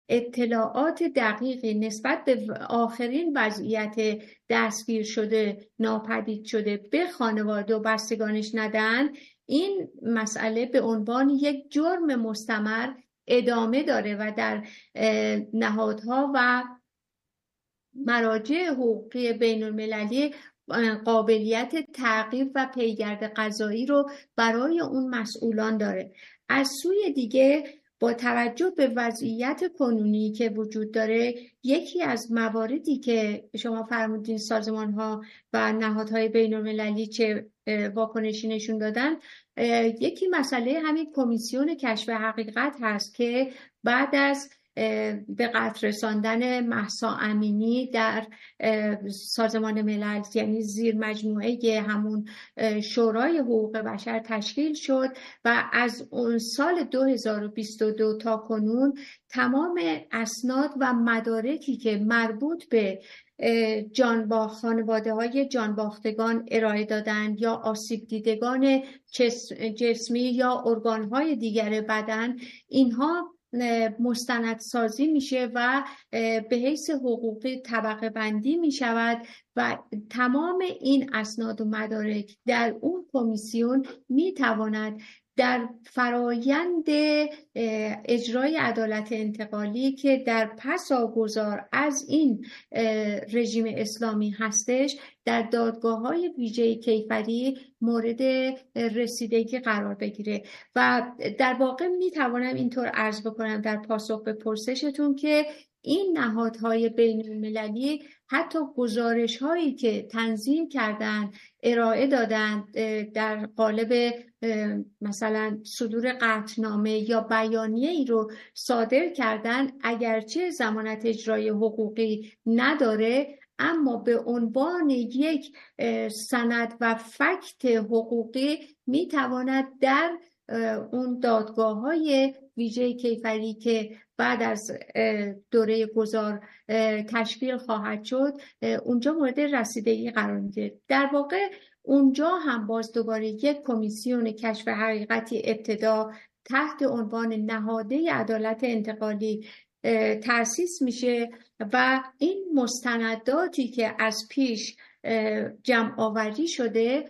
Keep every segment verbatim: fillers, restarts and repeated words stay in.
اطلاعات دقیقی نسبت به آخرین وضعیت دستگیر شده ناپدید شده به خانواده و بستگانش ندن، این مسئله به عنوان یک جرم مستمر ادامه داره و در نهادها و مراجع حقوقی بین المللی قابلیت تعقیب و پیگرد قضایی رو برای اون مسئولان داره. از سوی دیگه با توجه به وضعیت کنونی که وجود داره، یکی از مواردی که شما فرمودین سازمان ها و نهادهای بین المللی چه واکنشی نشون دادن، یکی مسئله همین کمیسیون کشف حقیقت هست که بعد از به قتل رساندن مهسا امینی در سازمان ملل، یعنی زیر مجموعه همون شورای حقوق بشر تشکیل شد و از اون سال دو هزار و بیست و دو تا کنون تمام اسناد و مدارکی که مربوط به جانباخت خانواده های جانباختگان ارائه دادن یا آسیب دیدگان جسمی یا ارگان های دیگر بدن، اینها مستندسازی میشه و به حیث حقوقی طبقه بندی میشود و تمام این اسناد و مدارک در اون کمیسیون میتواند در فرایند اجرای عدالت انتقالی که در پساگذار از این رژیم اسلامی هستش در دادگاه‌های ویژه کیفری مورد رسیدگی قرار بگیره. و در واقع میتوانم اینطور عرض بکنم در پاسخ به پرسشتون که این نهادهای بین المللی حتی گزارش هایی که تنظیم کردن ارائه دادن در قالب مثلا صدور قطعنامه یا بیانیه ای رو صادر کردن، اگرچه ضمانت اجرای حقوقی نداره اما به عنوان یک سند و فکت حقوقی میتواند در اون دادگاه‌های ویژه کیفری که بعد از دوره گذار تشکیل خواهد شد اونجا مورد رسیدگی قرار میگیره. در واقع اونجا هم باز دوباره یک کمیسیون کشف حقیقتی ابتدا تحت عنوان نهاده عدالت انتقالی تأسیس میشه و این مستنداتی که از پیش جمع آوری شده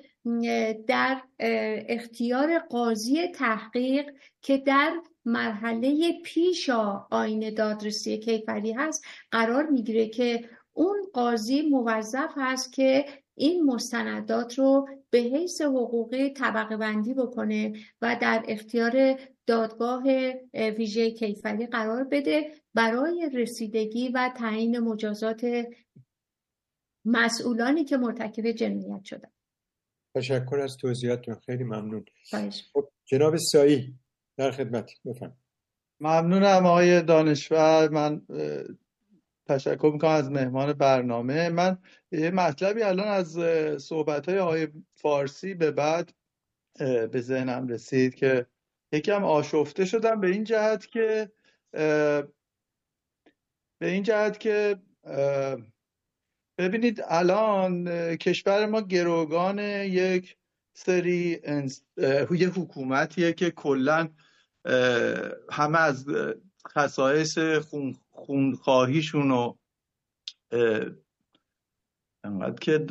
در اختیار قاضی تحقیق که در مرحله پیشا آیین دادرسی کیفری هست قرار میگیره که اون قاضی موظف هست که این مستندات رو به حیث حقوقی طبقه بندی بکنه و در اختیار دادگاه ویژه کیفری قرار بده برای رسیدگی و تعیین مجازات مسئولانی که مرتکب جنایت شدن. تشکر از توضیحاتتون، خیلی ممنون. خب جناب سایی در خدمت، بفرمایید. ممنونم آقای دانشور. من تشکر میکنم از مهمان برنامه. من یه مطلبی الان از صحبت‌های آقای فارسی به بعد به ذهنم رسید که یکم آشفته شدم به این جهت که به این جهت که ببینید الان کشور ما گروگان یک سری یک حکومتیه که کلاً همه از خصایص خون خونخواهیشون و انقدر که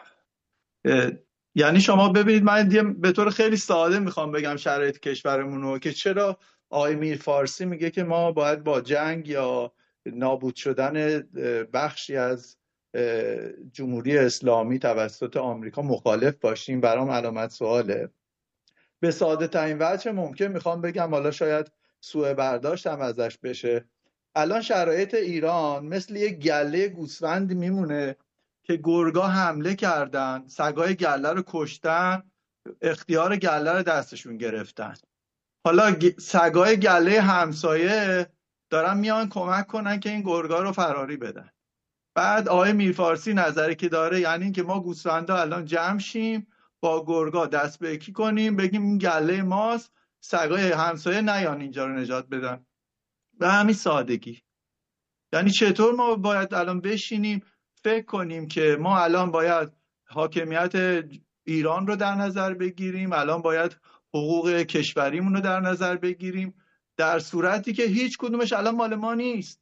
یعنی شما ببینید، من به طور خیلی ساده میخوام بگم شرایط کشورمون رو که چرا آقای میر فارسی میگه که ما باید با جنگ یا نابود شدن بخشی از جمهوری اسلامی توسط آمریکا مخالف باشیم. برام علامت سواله. به ساده ترین وجه ممکن میخوام بگم، حالا شاید سوء برداشت هم ازش بشه، الان شرایط ایران مثل یک گله گوسفند میمونه که گرگا حمله کردن، سگای گله رو کشتن، اختیار گله رو دستشون گرفتن. حالا سگای گله همسایه دارن میان کمک کنن که این گرگا رو فراری بدن. بعد آقای میرفارسی نظری که داره یعنی این که ما گوسفندا الان جمع شیم با گرگا دست به یکی کنیم بگیم این گله ماست، سگای همسایه نیان اینجا رو نجات بدن. به همین سادگی. یعنی چطور ما باید الان بشینیم فکر کنیم که ما الان باید حاکمیت ایران رو در نظر بگیریم، الان باید حقوق کشوریمون رو در نظر بگیریم، در صورتی که هیچ کدومش الان مال ما نیست.